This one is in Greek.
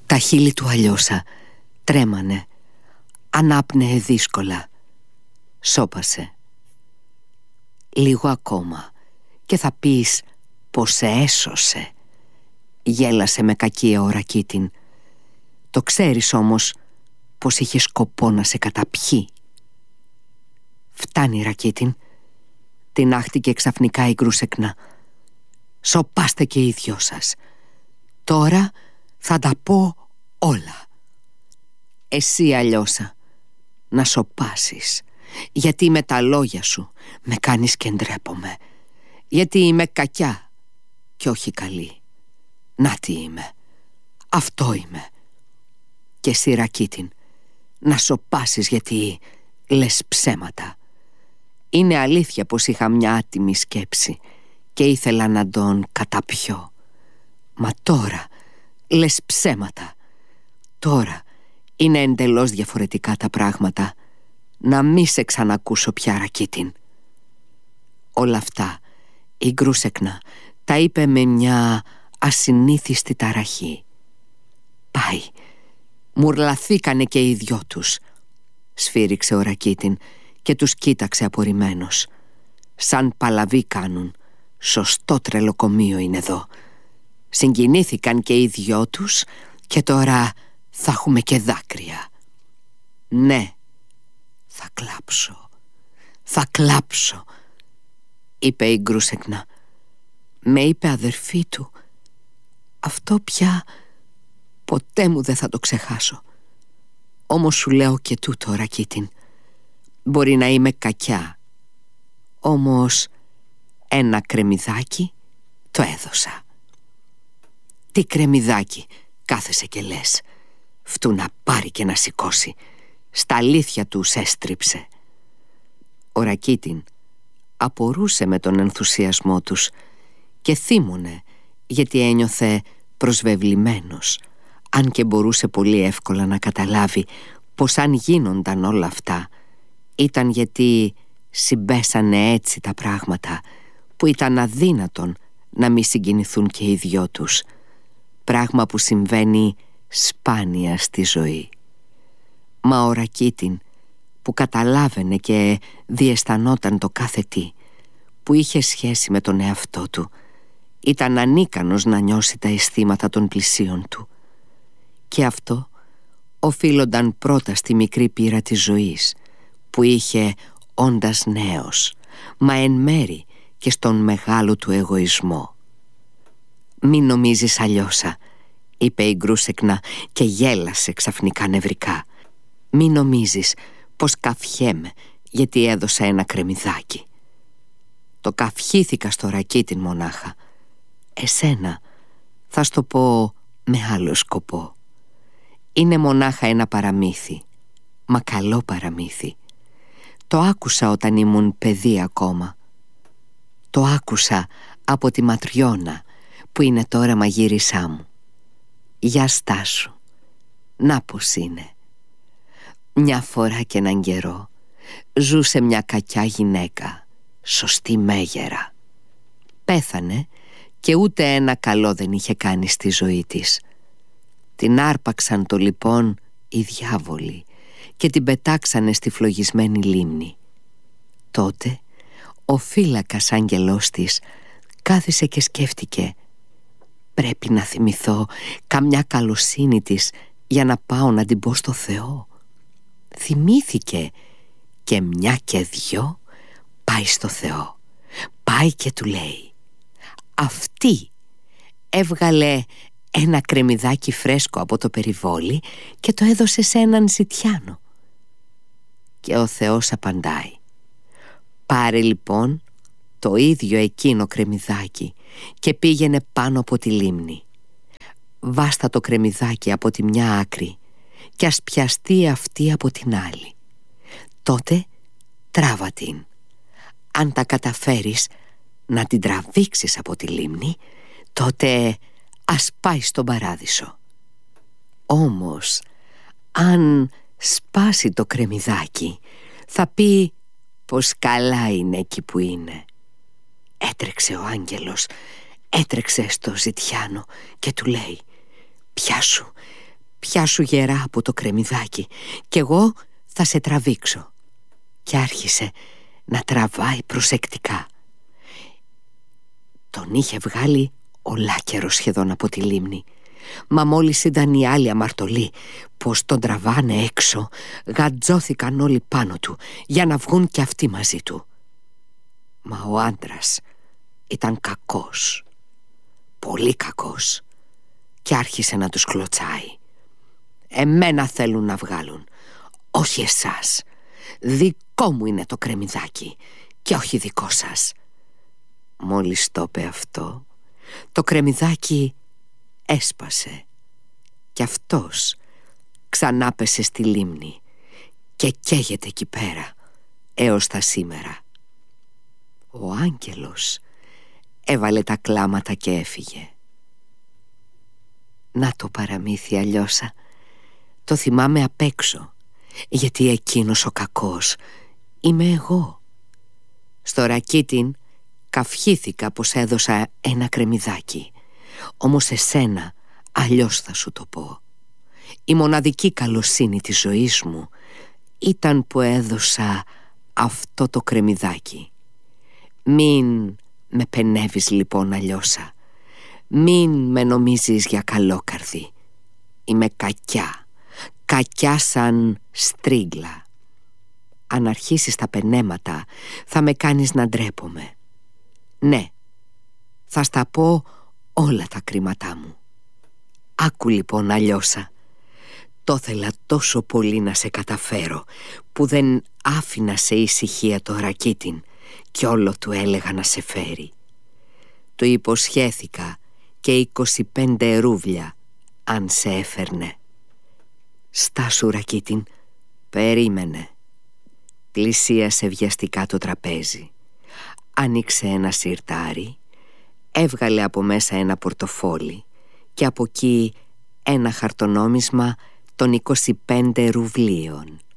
Τα χείλη του Αλιώσα τρέμανε, ανάπνεε δύσκολα. Σώπασε. «Λίγο ακόμα και θα πεις πως σε έσωσε», γέλασε με κακία ο Ρακίτιν. «Το ξέρεις όμως πως είχε σκοπό να σε καταπιεί». «Φτάνει, Ρακίτιν», τινάχτηκε ξαφνικά η Γκρούσεκνα. «Σωπάστε και οι δυο σας. Τώρα θα τα πω όλα. Εσύ, Αλιώσα, να σωπάσεις, γιατί με τα λόγια σου με κάνεις και ντρέπομαι. Γιατί είμαι κακιά και όχι καλή. Να τι είμαι. Αυτό είμαι. Και εσύ, Ρακίτιν, να σωπάσεις, γιατί λες ψέματα. Είναι αλήθεια πως είχα μια άτιμη σκέψη και ήθελα να τον καταπιώ. Μα τώρα λες ψέματα. Τώρα είναι εντελώς διαφορετικά τα πράγματα. Να μη σε ξανακούσω πια, Ρακίτιν». Όλα αυτά η Γκρούσεκνα τα είπε με μια ασυνήθιστη ταραχή. «Πάει, μουρλαθήκανε και οι δυο τους», σφύριξε ο Ρακίτιν και τους κοίταξε απορριμμένος. «Σαν παλαβή κάνουν. Σωστό τρελοκομείο είναι εδώ. Συγκινήθηκαν και οι δυο τους και τώρα θα έχουμε και δάκρυα. Ναι, θα κλάψω, θα κλάψω», είπε η Γκρούσεκνα. «Με είπε αδερφή του. Αυτό πια ποτέ μου δεν θα το ξεχάσω. Όμως σου λέω και τούτο, Ρακίτιν. Μπορεί να είμαι κακιά, όμως ένα κρεμμυδάκι το έδωσα». «Τι κρεμμυδάκι κάθεσαι και λες? Φτού να πάρει και να σηκώσει. Στα αλήθεια του έστριψε». Ο Ρακίτιν απορούσε με τον ενθουσιασμό τους και θύμωνε, γιατί ένιωθε προσβεβλημένος, αν και μπορούσε πολύ εύκολα να καταλάβει πως αν γίνονταν όλα αυτά ήταν γιατί συμπέσανε έτσι τα πράγματα, που ήταν αδύνατον να μη συγκινηθούν και οι δυο τους, πράγμα που συμβαίνει σπάνια στη ζωή. Μα ο Ρακίτιν, που καταλάβαινε και διαισθανόταν το κάθε τι, που είχε σχέση με τον εαυτό του, ήταν ανίκανος να νιώσει τα αισθήματα των πλησίων του. Και αυτό οφείλονταν πρώτα στη μικρή πείρα της ζωής που είχε όντας νέος, μα εν μέρη και στον μεγάλο του εγωισμό. «Μην νομίζεις, Αλιώσα», είπε η Γκρούσεκνα και γέλασε ξαφνικά νευρικά. «Μην νομίζεις πως καυχέμαι γιατί έδωσα ένα κρεμμυδάκι. Το καυχήθηκα στο Ρακίτιν μονάχα. Εσένα θα στο πω με άλλο σκοπό. Είναι μονάχα ένα παραμύθι, μα καλό παραμύθι. Το άκουσα όταν ήμουν παιδί ακόμα. Το άκουσα από τη Ματριώνα, που είναι τώρα μαγείρισά μου. Για στάσου, να πως είναι. Μια φορά και έναν καιρό ζούσε μια κακιά γυναίκα, σωστή μέγερα. Πέθανε και ούτε ένα καλό δεν είχε κάνει στη ζωή της. Την άρπαξαν το λοιπόν οι διάβολοι και την πετάξανε στη φλογισμένη λίμνη. Τότε ο φύλακας άγγελός της κάθισε και σκέφτηκε: «Πρέπει να θυμηθώ καμιά καλοσύνη της για να πάω να την πω στο Θεό». Θυμήθηκε και μια και δυο πάει στο Θεό. Πάει και του λέει. Αυτή έβγαλε ένα κρεμμυδάκι φρέσκο από το περιβόλι και το έδωσε σε έναν ζητιάνο. Και ο Θεός απαντάει: «Πάρε λοιπόν το ίδιο εκείνο κρεμμυδάκι και πήγαινε πάνω από τη λίμνη. Βάστα το κρεμμυδάκι από τη μια άκρη και ας πιαστεί αυτή από την άλλη. Τότε τράβα την. Αν τα καταφέρεις να την τραβήξεις από τη λίμνη, τότε ας πάει στον παράδεισο. Όμως αν σπάσει το κρεμμυδάκι, θα πει πως καλά είναι εκεί που είναι». Έτρεξε ο άγγελος, έτρεξε στο ζητιάνο και του λέει: πιάσου γερά από το κρεμμυδάκι κι εγώ θα σε τραβήξω. Και άρχισε να τραβάει προσεκτικά. Τον είχε βγάλει ολάκερο σχεδόν από τη λίμνη. Μα μόλις είδαν οι άλλοι αμαρτωλοί πως τον τραβάνε έξω, γαντζώθηκαν όλοι πάνω του για να βγουν κι αυτοί μαζί του. Μα ο άντρας ήταν κακός, πολύ κακός, και άρχισε να τους κλωτσάει. «Εμένα θέλουν να βγάλουν, όχι εσάς. Δικό μου είναι το κρεμμυδάκι και όχι δικό σας». Μόλις το είπε αυτό, το κρεμμυδάκι έσπασε και αυτός ξανά πέσε στη λίμνη και καίγεται εκεί πέρα έως τα σήμερα. Ο άγγελος έβαλε τα κλάματα και έφυγε. Να το παραμύθι, Αλλιώσα. Το θυμάμαι απ' έξω, γιατί εκείνος ο κακός είμαι εγώ. Στο Ρακίτιν καυχήθηκα πως έδωσα ένα κρεμμυδάκι. Όμως εσένα αλλιώς θα σου το πω. Η μοναδική καλοσύνη της ζωής μου ήταν που έδωσα αυτό το κρεμμυδάκι. Μην με πενεύεις λοιπόν, Αλλιώσα. Μην με νομίζεις για καλόκαρδη. Είμαι κακιά, κακιά σαν στρίγλα. Αν αρχίσεις τα πενέματα θα με κάνεις να ντρέπομαι. Ναι, θα στα πω όλα τα κρίματά μου. Άκου λοιπόν, Αλλιώσα. Το ήθελα τόσο πολύ να σε καταφέρω που δεν άφηνα σε ησυχία το Ρακίτιν κι όλο του έλεγα να σε φέρει. Του υποσχέθηκα και 25 ρούβλια αν σε έφερνε. Στάσου, Ρακίτιν, περίμενε. Πλησίασε βιαστικά το τραπέζι. Άνοιξε ένα σιρτάρι, έβγαλε από μέσα ένα πορτοφόλι και από εκεί ένα χαρτονόμισμα των 25 ρουβλίων.